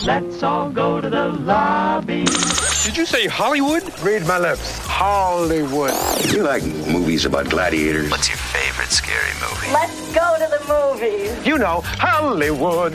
Let's all go to the lobby. Did you say Hollywood? Read my lips. Hollywood. You like movies about gladiators? What's your favorite scary movie? Let's go to the movies. You know, Hollywood.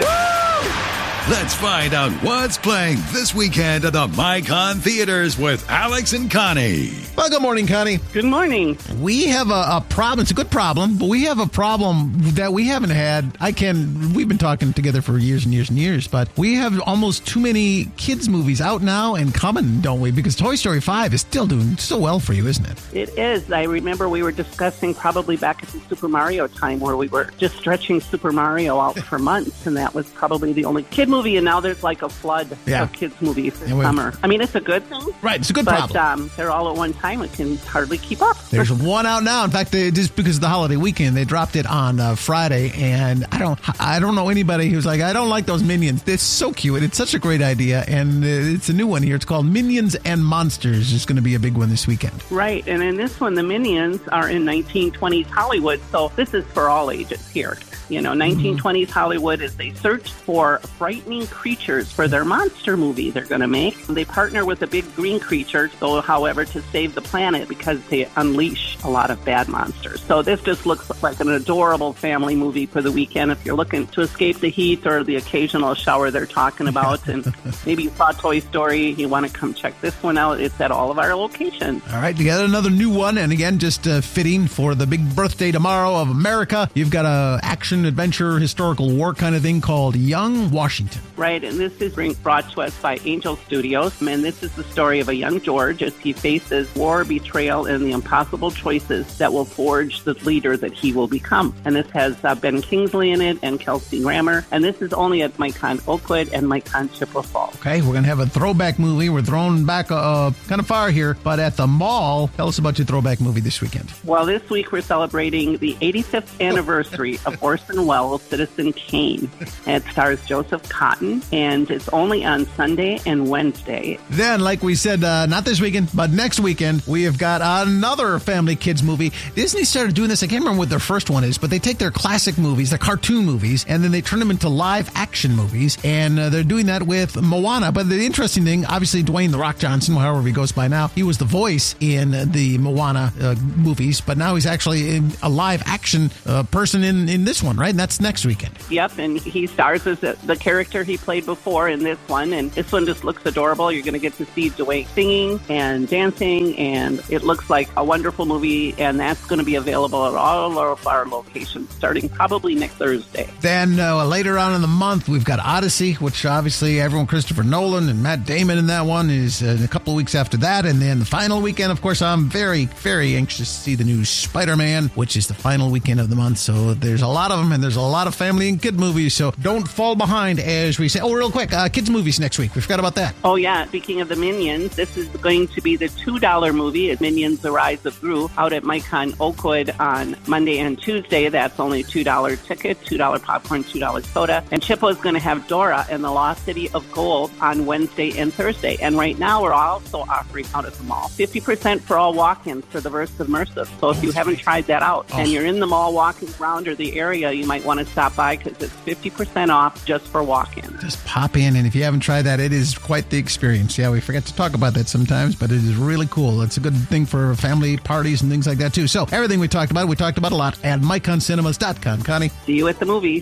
Let's find out what's playing this weekend at the MyCon Theaters with Alex and Connie. Well, good morning, Connie. Good morning. We have a problem. It's a good problem, but we have a problem that we haven't had. We've been talking together for years and years and years, but we have almost too many kids' movies out now and coming, don't we? Because Toy Story 5 is still doing so well for you, isn't it? It is. I remember we were discussing probably back at the Super Mario time where we were just stretching Super Mario out for months, and that was probably the only kid movie, and now there's like a flood of kids' movies this summer. I mean, it's a good thing. Right, it's a good problem. But they're all at one time. It can hardly keep up. There's one out now. In fact, just because of the holiday weekend, they dropped it on Friday, and I don't know anybody who's like, I don't like those Minions. They're so cute. It's such a great idea, and it's a new one here. It's called Minions and Monsters. It's going to be a big one this weekend. Right, and in this one, the Minions are in 1920s Hollywood, so this is for all ages here. You know, 1920s Hollywood is they search for frightening creatures for their monster movie they're going to make. They partner with a big green creature, though, however, to save the planet because they unleash a lot of bad monsters. So this just looks like an adorable family movie for the weekend if you're looking to escape the heat or the occasional shower they're talking about. And maybe you saw Toy Story, you want to come check this one out. It's at all of our locations. All right, you got another new one. And again, just fitting for the big birthday tomorrow of America. You've got a action adventure, historical war kind of thing called Young Washington. Right, and this is brought to us by Angel Studios, and this is the story of a young George as he faces war, betrayal, and the impossible choices that will forge the leader that he will become. And this has Ben Kingsley in it and Kelsey Grammer, and this is only at MyCon Oakwood and MyCon Chippewa Falls. Okay, we're going to have a throwback movie. We're thrown back kind of far here, but at the mall. Tell us about your throwback movie this weekend. Well, this week we're celebrating the 85th anniversary of Orson Welles' Citizen Kane. And it stars Joseph Cotton, and it's only on Sunday and Wednesday. Then, like we said, not this weekend, but next weekend, we have got another family kids movie. Disney started doing this. I can't remember what their first one is, but they take their classic movies, their cartoon movies, and then they turn them into live action movies. And they're doing that with Moana. But the interesting thing, obviously, Dwayne "The Rock" Johnson, however he goes by now, he was the voice in the Moana movies, but now he's actually a live action person in this one, right? And that's next weekend. Yep, and he stars as the character he played before in this one, and this one just looks adorable. You're going to get to see Dwayne singing and dancing, and it looks like a wonderful movie, and that's going to be available at all of our locations starting probably next Thursday. Then later on in the month, we've got Odyssey, which obviously everyone, Christopher Nolan and Matt Damon in that one, is a couple of weeks after that. And then the final weekend, of course, I'm very, very anxious to see the new Spider-Man, which is the final weekend of the month. So there's a lot of them, and there's a lot of family and kid movies, so don't fall behind, as we say. Oh, real quick, kids movies next week. We forgot about that. Oh, yeah. Speaking of the Minions, this is going to be the $2 movie, Minions: The Rise of Gru, out at MyCon Oakwood on Monday and Tuesday. That's only $2 ticket, $2 popcorn, $2 soda. And Chippewa is going to have Dora and the Lost City of Gold on Wednesday and Thursday. And right now, we're also offering out at the mall 50% for all walk-ins for the Verse of Mersive. So if you haven't tried that out and you're in the mall walking around or the area, you might want to stop by because it's 50% off just for walk-in. Just pop in, and if you haven't tried that, it is quite the experience. Yeah, we forget to talk about that sometimes, but it is really cool. It's a good thing for family parties and things like that, too. So everything we talked about a lot at MyConCinemas.com. Connie? See you at the movies.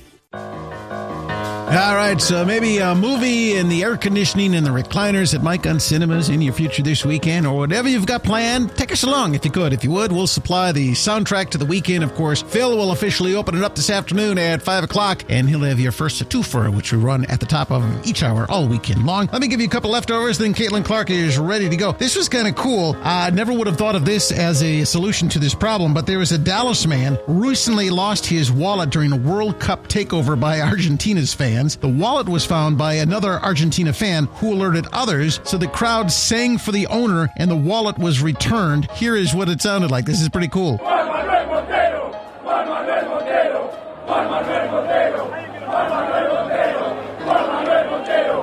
All right, so maybe a movie and the air conditioning and the recliners at MyCon Cinemas in your future this weekend, or whatever you've got planned. Take us along if you could. If you would, we'll supply the soundtrack to the weekend, of course. Phil will officially open it up this afternoon at 5 o'clock, and he'll have your first twofer, which we run at the top of each hour all weekend long. Let me give you a couple leftovers, then Caitlin Clark is ready to go. This was kind of cool. I never would have thought of this as a solution to this problem, but there was a Dallas man recently lost his wallet during a World Cup takeover by Argentina's fans. The wallet was found by another Argentina fan who alerted others, so the crowd sang for the owner and the wallet was returned. Here is what it sounded like. This is pretty cool.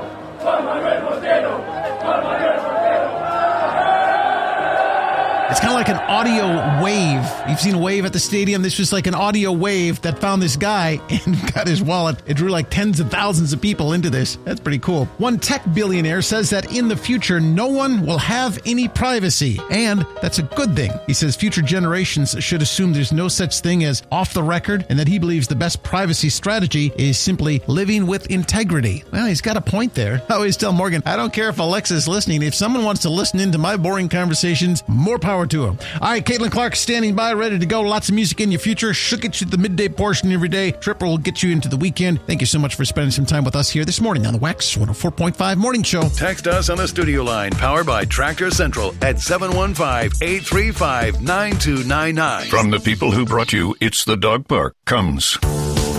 It's kind of like an audio wave. You've seen a wave at the stadium? This was like an audio wave that found this guy and got his wallet. It drew like tens of thousands of people into this. That's pretty cool. One tech billionaire says that in the future, no one will have any privacy. And that's a good thing. He says future generations should assume there's no such thing as off the record, and that he believes the best privacy strategy is simply living with integrity. Well, he's got a point there. I always tell Morgan, I don't care if Alexa's listening. If someone wants to listen into my boring conversations, more power to him. All right, Caitlin Clark standing by, ready to go. Lots of music in your future. Should get you to the midday portion every day. Tripper will get you into the weekend. Thank you so much for spending some time with us here this morning on the Wax 104.5 Morning Show. Text us on the studio line, powered by Tractor Central at 715-835-9299. From the people who brought you It's the Dog Park comes